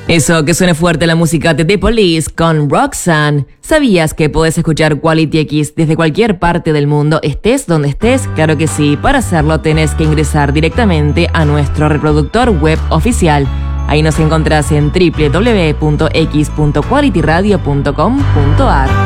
Eso, que suene fuerte la música de The Police con Roxanne. ¿Sabías que podés escuchar Quality X desde cualquier parte del mundo, estés donde estés? Claro que sí. Para hacerlo tenés que ingresar directamente a nuestro reproductor web oficial. Ahí nos encontrás en www.x.qualityradio.com.ar.